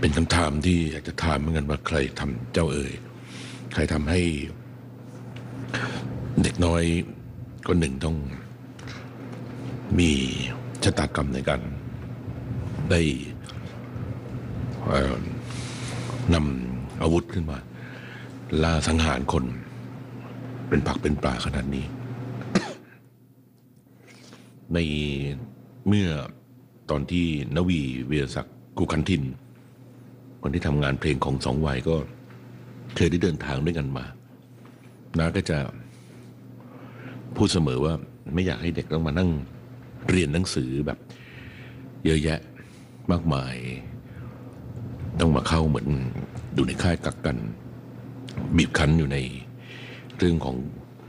เป็นคำถามที่อยากจะถามเหมือนกันว่าใครทำเจ้าใครทำให้เด็กน้อยคนหนึ่งต้องมีชะตากรรมในการได้นำอาวุธขึ้นมาล่าสังหารคนเป็นผักเป็นปลาขนาดนี้ ในเมื่อตอนที่นวีเวียศักดิ์กุคันทินคนที่ทำงานเพลงของสองวัยก็เคยได้เดินทางด้วยกันมาน้าก็จะพูดเสมอว่าไม่อยากให้เด็กต้องมานั่งเรียนหนังสือแบบเยอะแยะมากมายต้องมาเข้าเหมือนอยู่ในค่ายกักกันบีบคั้นอยู่ในเรื่องของ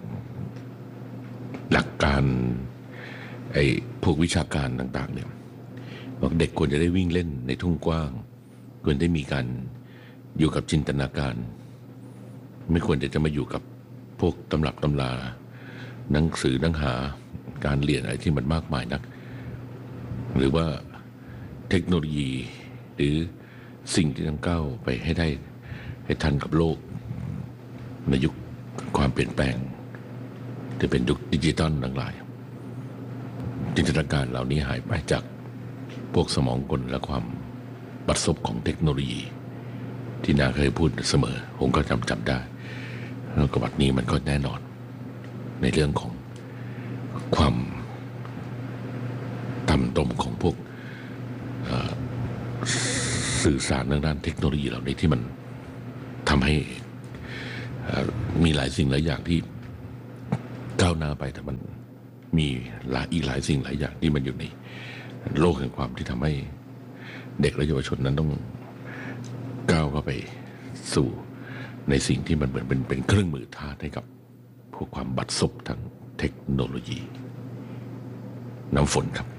หลักการพวกวิชาการต่างๆเนี่ยบอกเด็กควรจะได้วิ่งเล่นในทุ่งกว้างควรได้มีการอยู่กับจินตนาการไม่ควรจะมาอยู่กับพวกตำรับตำราหนังสือหนังหาการเรียนอะไรที่มันมากมายนักหรือว่าเทคโนโลยีหรือสิ่งที่ต้องก้าวไปให้ได้ให้ทันกับโลกในยุคความเปลี่ยนแปลงที่เป็นยุคดิจิตอลทั้งหลายจินตนาการเหล่านี้หายไปจากพวกสมองกลและความบัดซบของเทคโนโลยีที่นาเคยพูดเสมอผมก็จำได้แล้วกับบัดนี้มันก็แน่นอนในเรื่องของความต่ำตมของพวกสื่อสารทางด้านเทคโนโลยีเหล่านี้ที่มันทำให้มีหลายสิ่งหลายอย่างที่ก้าวหน้าไปแต่มันมีอีกหลายสิ่งหลายอย่างที่มันอยู่ในโลกแห่งความที่ทำให้เด็กและเยาวชนนั้นต้องก้าวเข้าไปสู่ในสิ่งที่มันเหมือนเป็นเครื่องมือทาสให้กับพวกความบัดซบทางเทคโนโลยีน้ำฝนครับ